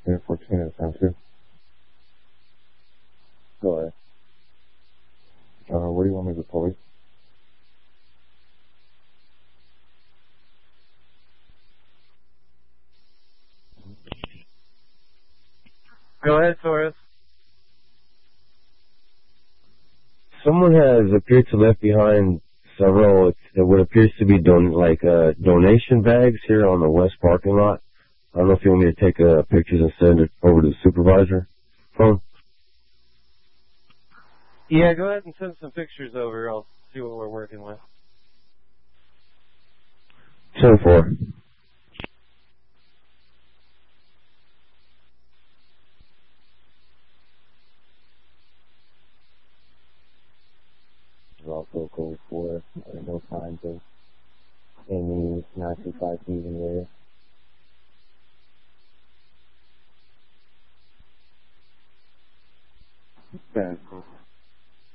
Unit 14 at time 2. Go ahead. Where do you want me to police? Go ahead, Torres. Someone has appeared to left behind several, what appears to be donation bags here on the west parking lot. I don't know if you want me to take pictures and send it over to the supervisor phone. Yeah, go ahead and send some pictures over. I'll see what we're working with. 10-4. There's also code 4. No signs of any 925 feet in the area. Bad.